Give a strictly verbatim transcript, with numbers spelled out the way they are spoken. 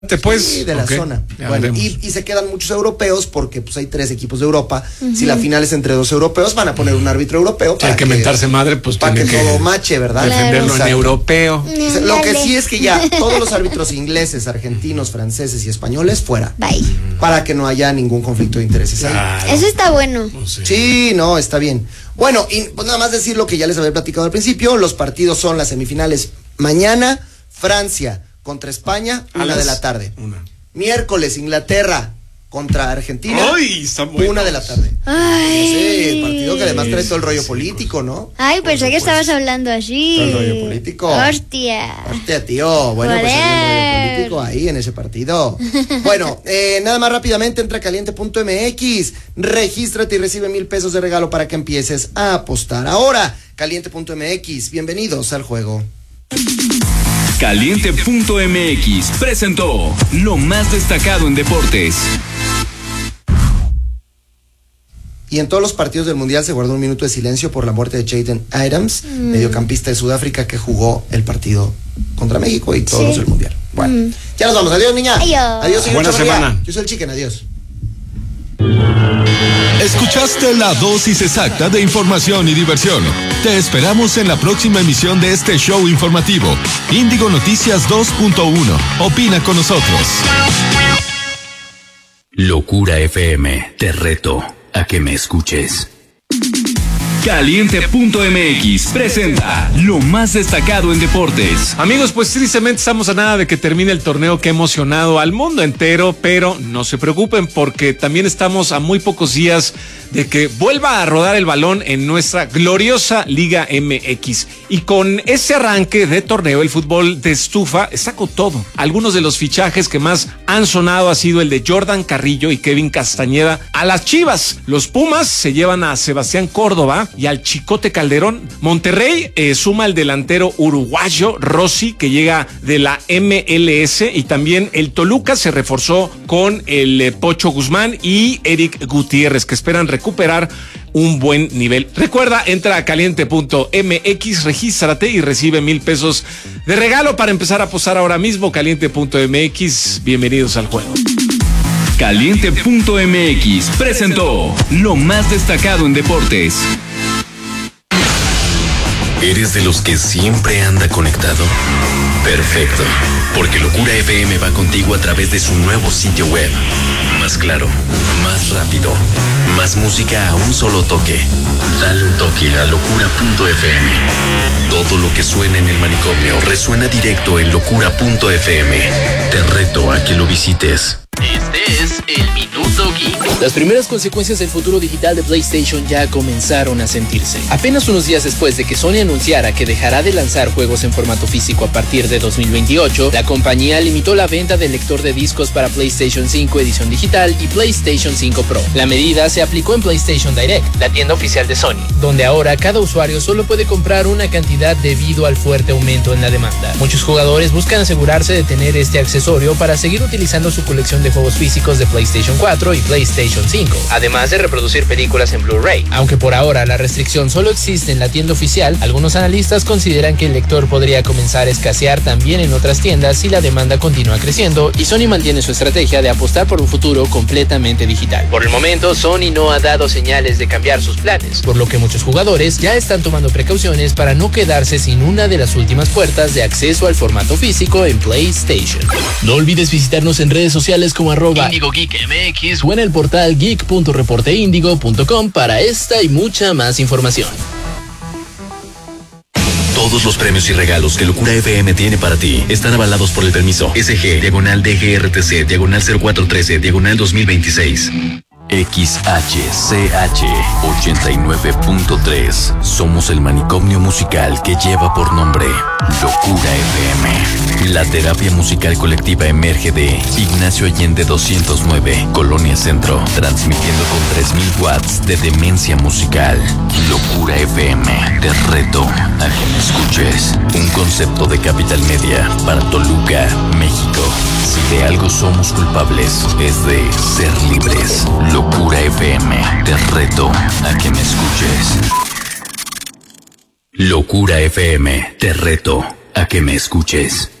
Pues, sí, de la okay. zona. Ya Bueno, y, y se quedan muchos europeos porque pues hay tres equipos de Europa. Uh-huh. Si la final es entre dos europeos, van a poner un árbitro europeo. Para hay que, que mentarse madre, pues para tiene que, que todo mache, ¿verdad? Defenderlo claro. en europeo. No, Lo dale. que sí es que ya todos los árbitros ingleses, argentinos, franceses y españoles fuera. Bye. Para que no haya ningún conflicto de intereses. Claro. Eso está bueno. No sé. Sí, no, está bien. Bueno, y pues nada más decir lo que ya les había platicado al principio. Los partidos son las semifinales mañana, Francia contra España, a una de la tarde. Una. Miércoles, Inglaterra contra Argentina. ¡Ay! Está muy una de la tarde. Ay. Ese el partido que además trae todo el rollo político, ¿no? Ay, pensé que estabas hablando así. Todo el rollo político. Hostia. Hostia, tío. Bueno, pues hay un rollo político ahí en ese partido. Bueno, eh, nada más rápidamente, entra a caliente punto m x, regístrate y recibe mil pesos de regalo para que empieces a apostar. Ahora, caliente punto m x, bienvenidos al juego. Caliente punto m x presentó lo más destacado en deportes. Y en todos los partidos del Mundial se guardó un minuto de silencio por la muerte de Jayden Adams, mm. mediocampista de Sudáfrica que jugó el partido contra México y todos sí. los del Mundial. Bueno, mm. ya nos vamos. Adiós, niña. Adiós. Adiós, señor Buena Chavarría. semana. Yo soy el Chicken. Adiós. Escuchaste la dosis exacta de información y diversión. Te esperamos en la próxima emisión de este show informativo. Índigo Noticias dos punto uno. Opina con nosotros. Locura F M. Te reto a que me escuches. Caliente punto m x presenta lo más destacado en deportes. Amigos, pues tristemente estamos a nada de que termine el torneo que ha emocionado al mundo entero, pero no se preocupen porque también estamos a muy pocos días de que vuelva a rodar el balón en nuestra gloriosa Liga M X. Y con ese arranque de torneo, el fútbol de estufa está con todo. Algunos de los fichajes que más han sonado ha sido el de Jordan Carrillo y Kevin Castañeda a las Chivas. Los Pumas se llevan a Sebastián Córdoba y al Chicote Calderón. Monterrey eh, suma al delantero uruguayo Rossi, que llega de la M L S, y también el Toluca se reforzó con el eh, Pocho Guzmán y Eric Gutiérrez, que esperan recuperar un buen nivel. Recuerda, entra a caliente punto m x, regístrate y recibe mil pesos de regalo para empezar a apostar ahora mismo. caliente punto m x, bienvenidos al juego. Caliente punto m x presentó lo más destacado en deportes. ¿Eres de los que siempre anda conectado? Perfecto, porque Locura F M va contigo a través de su nuevo sitio web. Más claro, más rápido, más música a un solo toque. Dale un toque a locura punto f m. Todo lo que suena en el manicomio resuena directo en locura punto f m. Te reto a que lo visites. Este es el Minuto Geek. Las primeras consecuencias del futuro digital de PlayStation ya comenzaron a sentirse. Apenas unos días después de que Sony anunciara que dejará de lanzar juegos en formato físico a partir de dos mil veintiocho, la compañía limitó la venta del lector de discos para PlayStation cinco edición digital y PlayStation cinco Pro. La medida se aplicó en PlayStation Direct, la tienda oficial de Sony, donde ahora cada usuario solo puede comprar una cantidad debido al fuerte aumento en la demanda. Muchos jugadores buscan asegurarse de tener este accesorio para seguir utilizando su colección de juegos físicos de PlayStation cuatro y PlayStation cinco, además de reproducir películas en Blu-ray. Aunque por ahora la restricción solo existe en la tienda oficial, algunos analistas consideran que el lector podría comenzar a escasear también en otras tiendas si la demanda continúa creciendo y Sony mantiene su estrategia de apostar por un futuro completamente digital. Por el momento, Sony no ha dado señales de cambiar sus planes, por lo que muchos jugadores ya están tomando precauciones para no quedarse sin una de las últimas puertas de acceso al formato físico en PlayStation. No olvides visitarnos en redes sociales como arroba Índigo Geek M X o en el portal geek punto reporteindigo punto com para esta y mucha más información. Todos los premios y regalos que Locura F M tiene para ti están avalados por el permiso S G, diagonal D G R T C, diagonal cero cuatro trece, diagonal dos mil veintiséis. X H C H ochenta y nueve punto tres. Somos el manicomio musical que lleva por nombre Locura F M. La terapia musical colectiva emerge de Ignacio Allende doscientos nueve, Colonia Centro, transmitiendo con tres mil watts de demencia musical. Locura F M, te reto a que me escuches. Un concepto de Capital Media para Toluca, México. Si de algo somos culpables, es de ser libres. Locura F M, te reto a que me escuches. Locura F M, te reto a que me escuches.